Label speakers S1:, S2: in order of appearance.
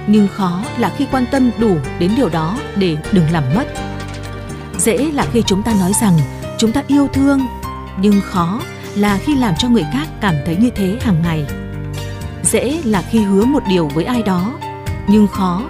S1: nhưng khó là khi quan tâm đủ đến điều đó để đừng làm mất. Dễ là khi chúng ta nói rằng chúng ta yêu thương, nhưng khó là khi làm cho người khác cảm thấy như thế hàng ngày. Dễ là khi hứa một điều với ai đó, nhưng khó